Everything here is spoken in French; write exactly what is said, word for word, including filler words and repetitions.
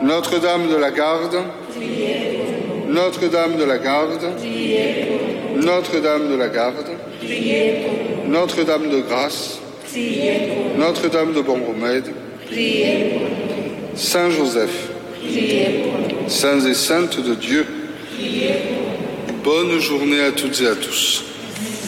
Notre-Dame de la Garde, Notre-Dame de la Garde, Notre-Dame de la Garde, Notre-Dame de Grâce, Notre-Dame de Bon Remède, Saint Joseph, saints et saintes de Dieu, bonne journée à toutes et à tous.